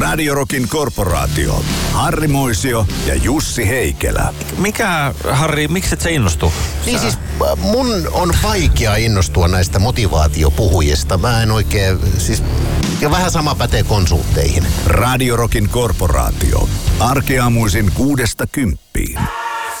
Radio Rockin korporaatio. Harri Moisio ja Jussi Heikelä. Harri, miksi et sä innostu? Niin siis mun on vaikea innostua näistä motivaatiopuhujista. Mä en oikein, ja vähän sama pätee konsultteihin. Radio Rockin korporaatio. Arkeaamuisin 6–10.